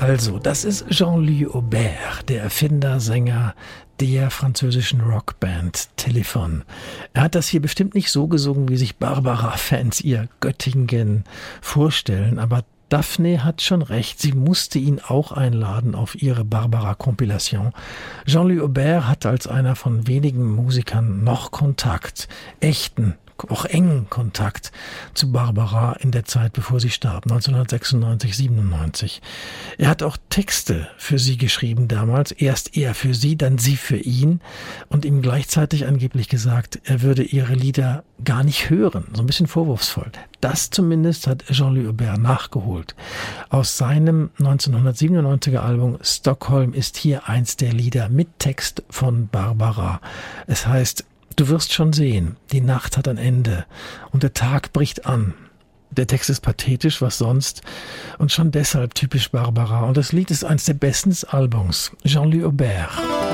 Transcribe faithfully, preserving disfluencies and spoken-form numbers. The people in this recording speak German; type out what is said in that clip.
Also, das ist Jean-Louis Aubert, der Erfinder, Sänger der französischen Rockband Téléphone. Er hat das hier bestimmt nicht so gesungen, wie sich Barbara-Fans ihr Göttingen vorstellen, aber Daphne hat schon recht, sie musste ihn auch einladen auf ihre Barbara-Kompilation. Jean-Louis Aubert hat als einer von wenigen Musikern noch Kontakt, echten, auch engen Kontakt zu Barbara in der Zeit, bevor sie starb, neunzehnhundertsechsundneunzig, siebenundneunzig. Er hat auch Texte für sie geschrieben damals, erst er für sie, dann sie für ihn und ihm gleichzeitig angeblich gesagt, er würde ihre Lieder gar nicht hören, so ein bisschen vorwurfsvoll. Das zumindest hat Jean-Louis Aubert nachgeholt. Aus seinem neunzehnhundertsiebenundneunziger Album Stockholm ist hier eins der Lieder mit Text von Barbara. Es heißt: Du wirst schon sehen, die Nacht hat ein Ende und der Tag bricht an. Der Text ist pathetisch, was sonst, und schon deshalb typisch Barbara. Und das Lied ist eines der besten des Albums. Jean-Louis Aubert.